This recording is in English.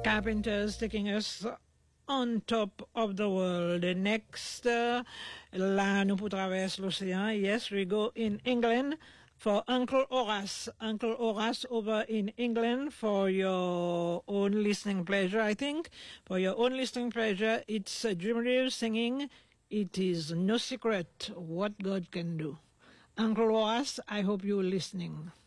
Carpenters taking us on top of the world. Next, là, nous pour traverser l'océan. Yes, we go in England for Uncle Horace. Uncle Horace over in England for your own listening pleasure, I think. For your own listening pleasure, it's Jim Reeves singing, "It is no secret what God can do." Uncle Horace, I hope you're listening.